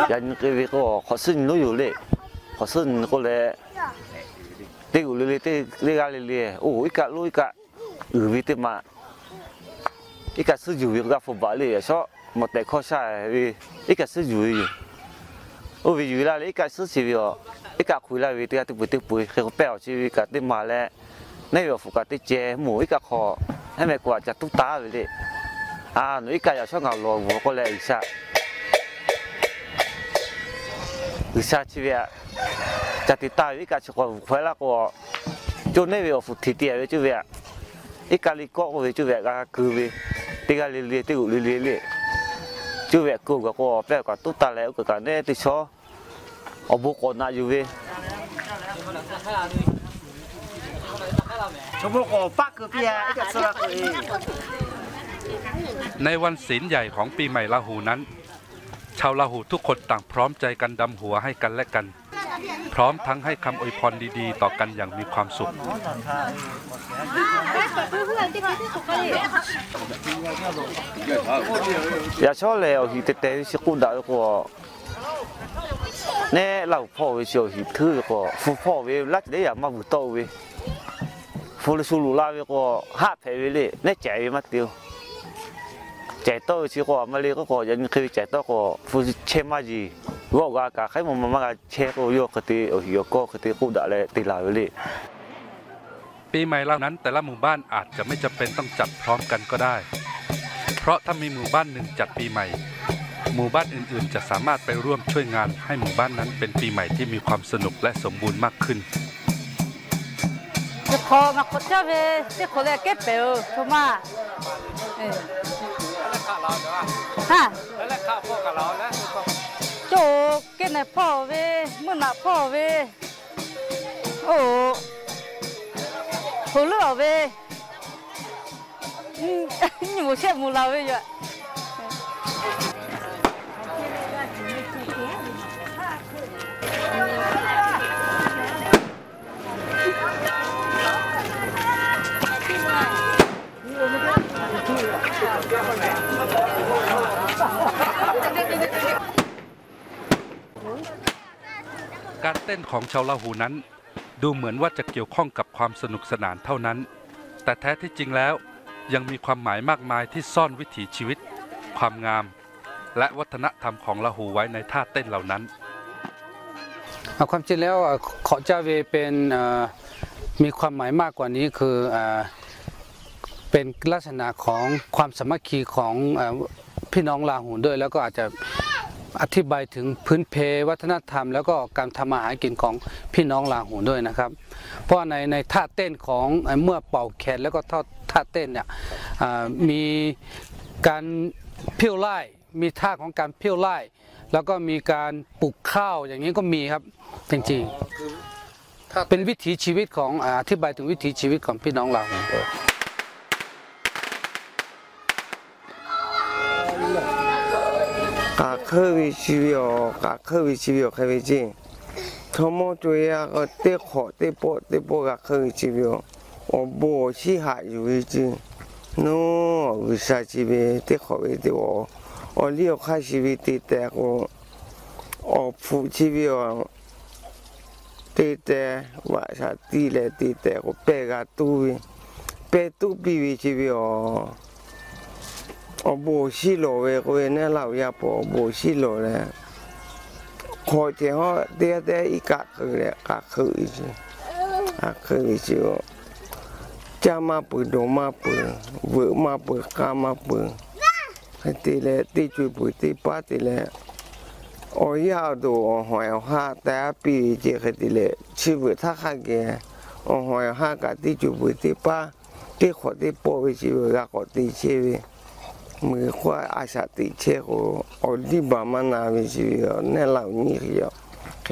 人佢個學生都有咧，學生個咧，啲有咧啲呢家咧，哦，一家攞一家，有啲嘛，一家是有一個副把咧，所以冇得考下嚟，一家是有嘅，我為有啦，一家是是喎，一家回來為啲啲背啲背，佢個表示一家啲嘛咧，呢個副家啲借冇一家學，係咪話就都打嚟咧？啊，你一家又想牛羅湖個咧一下。下去边，在地大一个去过回来过，就那边扶梯底就边，一个里高个就边个高边，这个里都里，就边高个个，别个都大来个个呢，地说，我不过那就边。 全部我八个边一个车可以。 ในวันศีลใหญ่ของปีใหม่ลาหูนั้นชาวลาหูทุกคนต่างพร้อมใจกันดำหัวให้กันและกันพร้อมทั้งให้คำอวยพรดีๆต่อกันอย่างมีความสุขอย่าชอบเลยหิตเตะสิกุดาก็เนี่ยเราพ่อวิเชียวหิถือก็ฟูพ่อวิรักได้อย่างมาบุตรวิฟูลิสุลุลาวิก็ห้าเพวิเลยเนี่ยใจมาเดียวใจโตสิก็มาเลยก็ยังเคยใจโตก็ฟูเชมาจีว่าก็ใครมันมาเชก็โยกตีโอ้ยก็ตีกูด่าเลยตีลายเลยปีใหม่เหล่านั้นแต่ละหมู่บ้านอาจจะไม่จำเป็นต้องจัดพร้อมกันก็ได้เพราะถ้ามีหมู่บ้านหนึ่งจัดปีใหม่หมู่บ้านอื่นๆจะสามารถไปร่วมช่วยงานให้หมู่บ้านนั้นเป็นปีใหม่ที่มีความสนุกและสมบูรณ์มากขึ้นจะพอมาขดเจ้าเวที่คนแรกเก็บเปลวทุมาฮะแล้วข้าวพ่อกับเราแล้วโจเก็บในพ่อเวมื่อหน้าพ่อเวโอ้หูเลือเวนี่มูเชื่อมูเราเวอยู่การเต้นของชาวลาหูนั้นดูเหมือนว่าจะเกี่ยวข้องกับความสนุกสนานเท่านั้นแต่แท้ที่จริงแล้วยังมีความหมายมากมายที่ซ่อนวิถีชีวิตความงามและวัฒนธรรมของลาหูไว้ในท่าเต้นเหล่านั้นความจริงแล้วขอเจ้าเวเป็นมีความหมายมากกว่านี้คือเป็นลักษณะของความสามัคคีของพี่น้องลาหูด้วยแล้วก็อาจจะอธิบายถึงพื้นเพวัฒนธรรมแล้วก็การทำอาหารกินของพี่น้องลาหูด้วยนะครับเพราะในท่าเต้นของเมื่อเป่าแคนแล้วก็ท่าเต้นเนี่ยมีการเพี้ยวไล่มีท่าของการเพี้ยวไล่แล้วก็มีการปลูกข้าวอย่างนี้ก็มีครับจริงๆเป็นวิถีชีวิตของอธิบายถึงวิถีชีวิตของพี่น้องลาหูกาเคยวิชีวิตกาเคยวิชีวิตเคยวิจิทั้งหมดตัวอย่างก็เตะขอเตะโปกาเคยวิชีวิตโอ้โหชีหายอยู่วิจิโน้วิชาชีวิตเตะขอวิจิโอ้เลี้ยวข้าชีวิตแต่ก็โอ้ผู้ชีวิตแต่ว่าชาติเลยแต่ก็เปกาตู้ปีวิชีวิต我无死路的，我那老爷婆无死路嘞。好天好，第一家去嘞，家去一次，去一次哦。家嘛不多嘛不，娃嘛不家嘛不，第嘞第最不第八的嘞。我要多还要下第一ปี这个的嘞，ชีวิตถ้าข้าแก่我还要下个第最不第八，第ขอ第八的ชีวิตก็ขอ第七的。มือขวาอาชาติเชโกออลิบามานาวิจิโอเนลาอุนิฮิโอ